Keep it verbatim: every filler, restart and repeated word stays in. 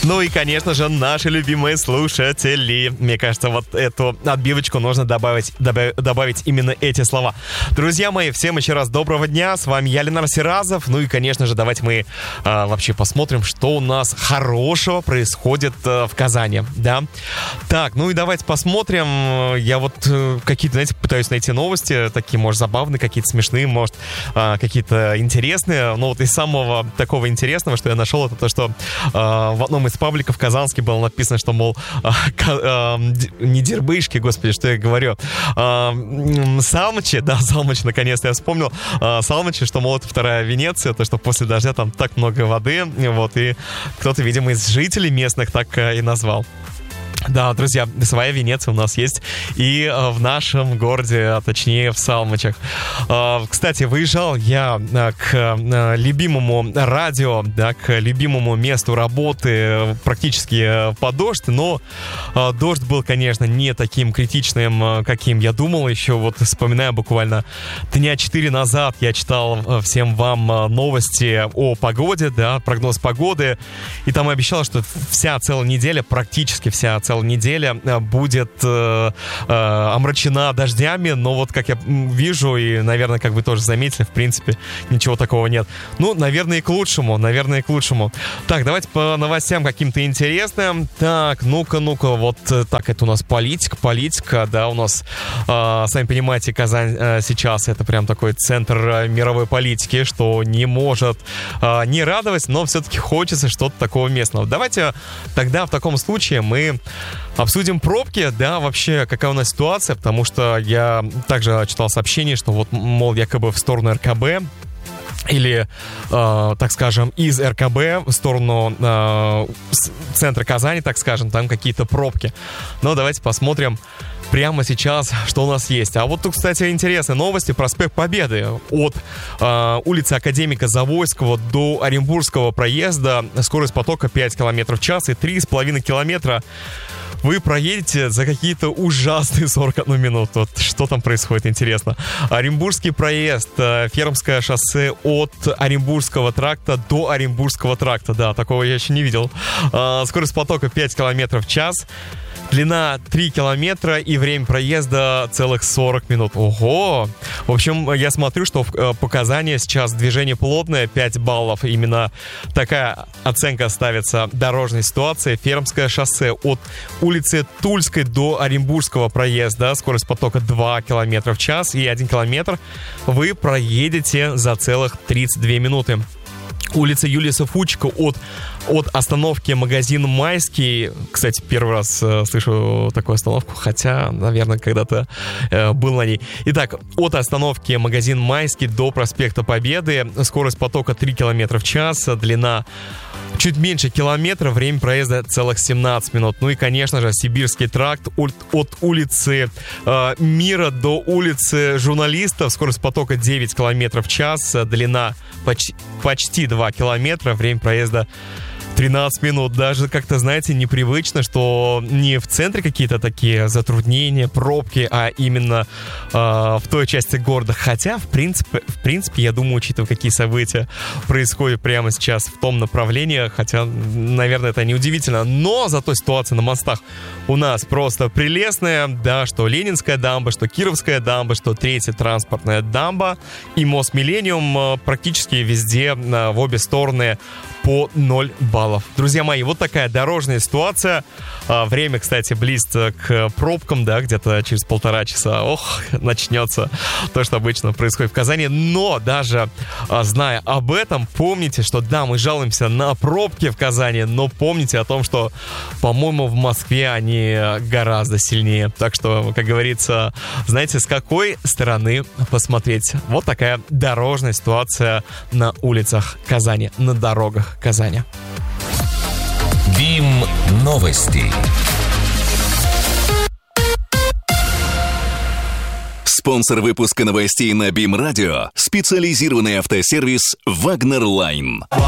Ну и, конечно же, наши любимые слушатели. Мне кажется, вот эту отбивочку нужно добавить, добав, добавить именно эти слова. Друзья мои, всем еще раз доброго дня. С вами я, Ленар Сиразов. Ну и, конечно же, давайте мы а, вообще посмотрим, что у нас хорошего происходит а, в Казани, да. Так, ну и давайте посмотрим. Я вот а, какие-то, знаете, пытаюсь найти новости, такие, может, забавные, какие-то смешные, может, а, какие-то интересные. Но вот из самого такого интересного, что я нашел, это то, что а, в одном из пабликов казанский было написано, что, мол, а, а, не дербышки, господи, что я говорю, а, Салмачи, да, Салмач, наконец-то я вспомнил, а, Салмачи, что, мол, это вторая Венеция, то, что после дождя там так много воды, вот, и кто-то, видимо, из жителей местных так а, и назвал. Да, друзья, своя Венеция у нас есть и э, в нашем городе, а точнее в Салмачах. Э, кстати, выезжал я э, к э, любимому радио, да, к любимому месту работы э, практически э, под дождь, но э, дождь был, конечно, не таким критичным, э, каким я думал. Еще вот вспоминаю, буквально дня четыре назад я читал э, всем вам э, новости о погоде, да, прогноз погоды, и там обещал, что вся целая неделя, практически вся целая неделя будет э, э, омрачена дождями, но вот как я вижу и, наверное, как вы тоже заметили, в принципе, ничего такого нет. Ну, наверное, и к лучшему, наверное, и к лучшему. Так, давайте по новостям каким-то интересным. Так, ну-ка, ну-ка, вот так, это у нас политика, политика, да, у нас, э, сами понимаете, Казань э, сейчас это прям такой центр мировой политики, что не может э, не радовать, но все-таки хочется что-то такого местного. Давайте тогда в таком случае мы обсудим пробки, да, вообще, какая у нас ситуация, потому что я также читал сообщение, что вот, мол, якобы в сторону эр ка бэ или, э, так скажем, из эр ка бэ в сторону э, центра Казани, так скажем, там какие-то пробки. Но давайте посмотрим прямо сейчас, что у нас есть. А вот тут, кстати, интересные новости. Проспект Победы от э, улицы Академика Завойского до Оренбургского проезда. Скорость потока пять километров в час и три с половиной километра вы проедете за какие-то ужасные сорок одну минуту. Вот что там происходит, интересно. Оренбургский проезд, Фермское шоссе от Оренбургского тракта до Оренбургского тракта. Да, такого я еще не видел. Скорость потока пять километров в час. Длина три километра и время проезда целых сорок минут. Ого! В общем, я смотрю, что в показания сейчас движение плотное, пять баллов. Именно такая оценка ставится дорожной ситуации. Фермское шоссе от улицы Тульской до Оренбургского проезда. Скорость потока два километра в час и один километр вы проедете за целых тридцать две минуты. Улица Юлиуса Фучика от, от остановки магазин Майский. Кстати, первый раз э, слышу такую остановку, хотя, наверное, когда-то э, был на ней. Итак, от остановки магазин Майский до проспекта Победы. Скорость потока три километра в час, длина чуть меньше километра, время проезда целых семнадцать минут. Ну и, конечно же, Сибирский тракт от, от улицы э, Мира до улицы Журналистов. Скорость потока девять километров в час, длина почти, почти два километра, время проезда тринадцать минут. Даже как-то, знаете, непривычно, что не в центре какие-то такие затруднения, пробки, а именно э, в той части города. Хотя, в принципе, в принципе, я думаю, учитывая, какие события происходят прямо сейчас в том направлении, хотя, наверное, это не удивительно, но зато ситуация на мостах у нас просто прелестная, да, что Ленинская дамба, что Кировская дамба, что Третья транспортная дамба и мост Миллениум э, практически везде э, в обе стороны по ноль баллов. Друзья мои, вот такая дорожная ситуация. Время, кстати, близко к пробкам, да, где-то через полтора часа. Ох, начнется то, что обычно происходит в Казани. Но даже зная об этом, помните, что да, мы жалуемся на пробки в Казани, но помните о том, что, по-моему, в Москве они гораздо сильнее. Так что, как говорится, знаете, с какой стороны посмотреть. Вот такая дорожная ситуация на улицах Казани, на дорогах Казани. БИМ новости. Спонсор выпуска новостей на БИМ Радио — специализированный автосервис «Вагнер Лайн».